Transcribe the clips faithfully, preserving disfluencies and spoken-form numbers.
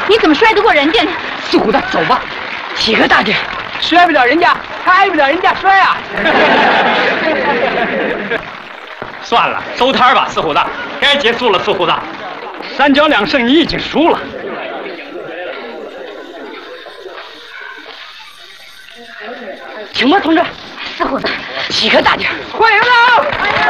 你怎么摔得过人家呢？ 四虎子，走吧，体格大点，摔不了人家，挨不了人家摔啊！ 算了，收摊吧，四虎子，该结束了，四虎子，三角两胜，你已经输了。 请吧，同志。 四虎子， 体格大点，欢迎了！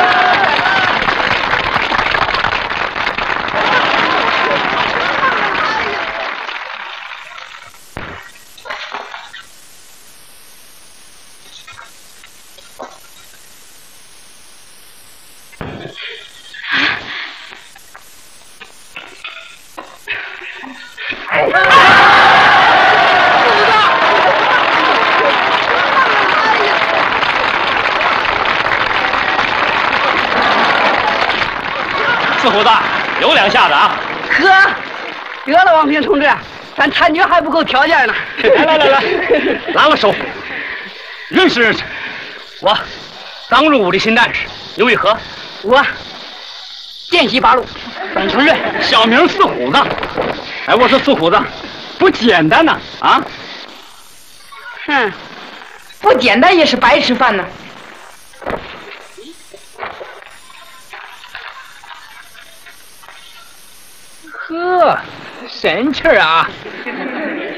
四虎子，有两下子啊！ 呵，得了，王平同志，咱参军还不够条件呢。 来来来来，拉拉手，认识认识。我刚入伍的新战士刘玉和， 我见习八路本承瑞， 小名四虎子。哎，我说四虎子，不简单呐！啊， 哼， 不简单也是白吃饭呢。 呵，神气儿啊！